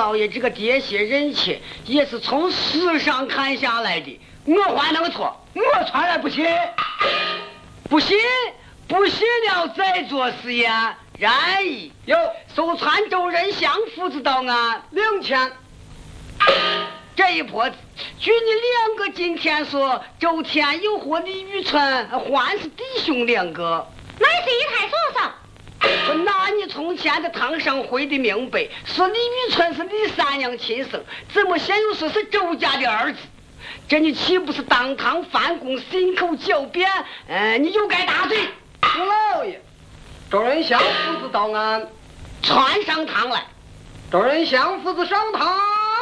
老爷这个爹些人情，也是从世上看下来的。我还能错？我传来不信。不信？不信了再做实验。然矣，有收传周仁祥父子到案2000。这一婆子，据你两个今天说，周天佑和李玉春还是弟兄两个， 乃是一太叔嫂。 我拿你从前的堂上回的明白，说李玉春是李三娘亲生，怎么现又说是周家的儿子？这你岂不是当堂翻供，信口狡辩？你就该打罪。 朱老爷，周仁祥父子到案， 传上堂来。 周仁祥父子上堂。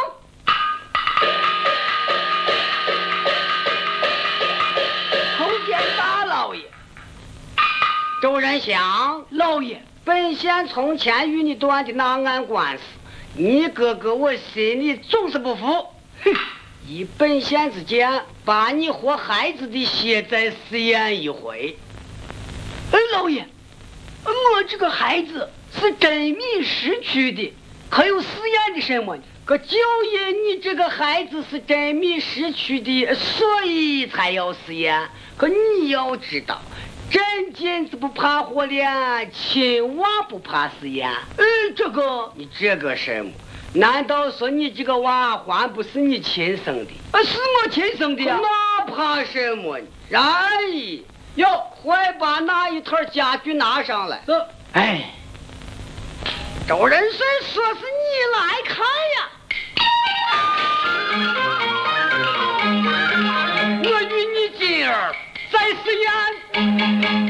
叩见大老爷。周仁祥老爷，本县从前与你断的那案官司，你哥哥我心里总是不服。哼，以本县之见，把你和孩子的血再试验一回。老爷，我这个孩子是真命失去的，可有试验的什么呢？可就因你这个孩子是真命失去的，所以才要试验。可你要知道，真金子不怕火炼，青蛙不怕试验。你这个什么？难道说你这个娃还不是你亲生的？ 是我亲生的呀。 那怕什么呢？然要快把那一套家具拿上来。哎，周仁顺说是你来看呀。我与你今儿再试验。